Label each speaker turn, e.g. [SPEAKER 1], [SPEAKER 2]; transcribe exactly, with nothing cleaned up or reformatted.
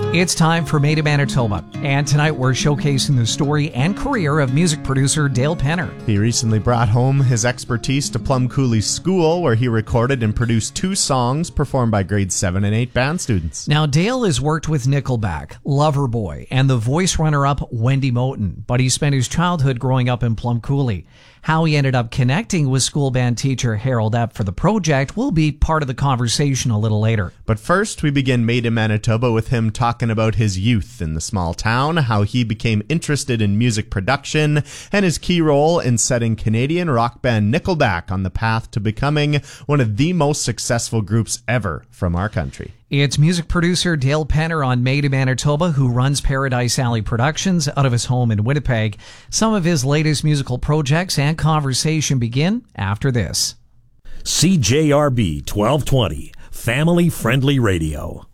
[SPEAKER 1] It's time for Made in Manitoba, and tonight we're showcasing the story and career of music producer Dale Penner.
[SPEAKER 2] He recently brought home his expertise to Plum Coulee School, where he recorded and produced two songs performed by grade seven and eight band students.
[SPEAKER 1] Now, Dale has worked with Nickelback, Loverboy, and the voice runner-up Wendy Moten, but he spent his childhood growing up in Plum Coulee. How he ended up connecting with school band teacher Harold Epp for the project will be part of the conversation a little later.
[SPEAKER 2] But first, we begin Made in Manitoba with him talking about his youth in the small town, how he became interested in music production, and his key role in setting Canadian rock band Nickelback on the path to becoming one of the most successful groups ever from our country.
[SPEAKER 1] It's music producer Dale Penner on Made in Manitoba, who runs Paradise Alley Productions out of his home in Winnipeg. Some of his latest musical projects and conversation begin after this.
[SPEAKER 3] C J R B twelve twenty, family-friendly radio.